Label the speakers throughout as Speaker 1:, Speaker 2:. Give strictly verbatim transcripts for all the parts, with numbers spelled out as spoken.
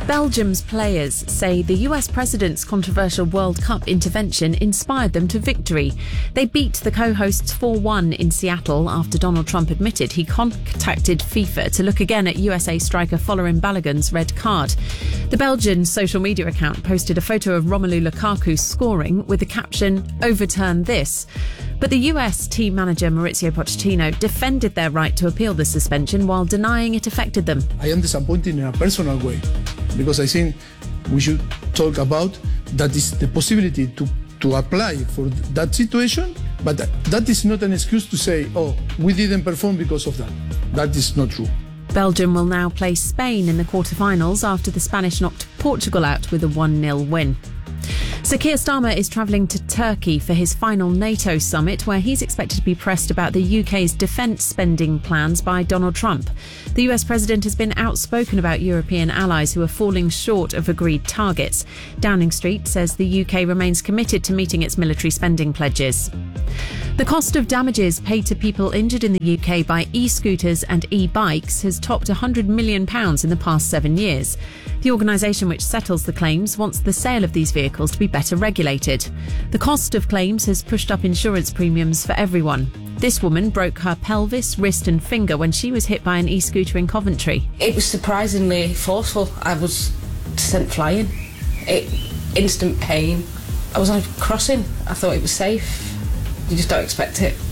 Speaker 1: Belgium's players say the U S president's controversial World Cup intervention inspired them to victory. They beat the co-hosts four one in Seattle after Donald Trump admitted he contacted FIFA to look again at U S A striker Folarin Balogun's red card. The Belgian social media account posted a photo of Romelu Lukaku scoring with the caption, "Overturn this." But the U S team manager Mauricio Pochettino defended their right to appeal the suspension while denying it affected them.
Speaker 2: I am disappointed in a personal way because I think we should talk about that is the possibility to, to apply for that situation, but that, that is not an excuse to say, oh, we didn't perform because of that. That is not true.
Speaker 1: Belgium will now play Spain in the quarterfinals after the Spanish knocked Portugal out with a one nil win. Sir Keir Starmer is travelling to Turkey for his final NATO summit, where he's expected to be pressed about the U K's defence spending plans by Donald Trump. The U S president has been outspoken about European allies who are falling short of agreed targets. Downing Street says the U K remains committed to meeting its military spending pledges. The cost of damages paid to people injured in the U K by e-scooters and e-bikes has topped one hundred million pounds in the past seven years. The organisation which settles the claims wants the sale of these vehicles to be better regulated. The cost of claims has pushed up insurance premiums for everyone. This woman broke her pelvis, wrist and finger when she was hit by an e-scooter in Coventry.
Speaker 3: It was surprisingly forceful. I was sent flying. It, instant pain. I was on a crossing. I thought it was safe. You just don't expect it.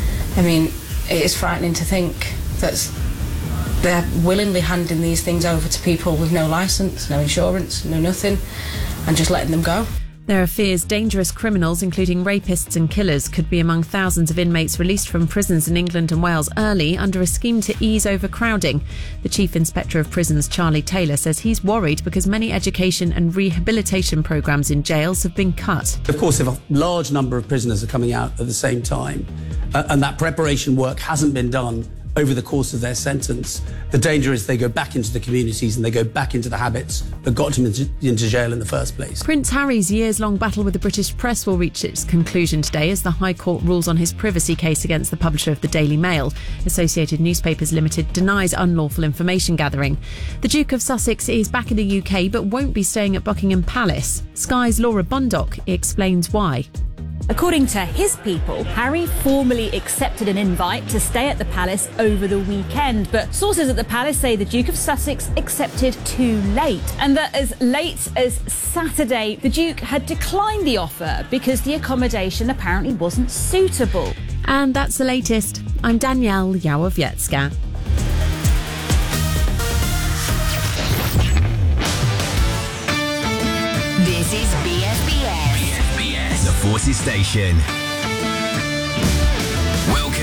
Speaker 3: I mean, it is frightening to think that they're willingly handing these things over to people with no licence, no insurance, no nothing, and just letting them go.
Speaker 1: There are fears dangerous criminals, including rapists and killers, could be among thousands of inmates released from prisons in England and Wales early under a scheme to ease overcrowding. The Chief Inspector of Prisons, Charlie Taylor, says he's worried because many education and rehabilitation programmes in jails have been cut.
Speaker 4: Of course, if a large number of prisoners are coming out at the same time, uh, and that preparation work hasn't been done over the course of their sentence, the danger is they go back into the communities and they go back into the habits that got them into, into jail in the first place.
Speaker 1: Prince Harry's years-long battle with the British press will reach its conclusion today as the High Court rules on his privacy case against the publisher of the Daily Mail. Associated Newspapers Limited denies unlawful information gathering. The Duke of Sussex is back in the U K but won't be staying at Buckingham Palace. Sky's Laura Bundock explains why.
Speaker 5: According to his people, Harry formally accepted an invite to stay at the palace over the weekend, but sources at the palace say the Duke of Sussex accepted too late, and that as late as Saturday, the Duke had declined the offer because the accommodation apparently wasn't suitable.
Speaker 1: And that's the latest. I'm Danielle Yawowiecka.
Speaker 6: This is B S B S.
Speaker 7: The Forces Station. Welcome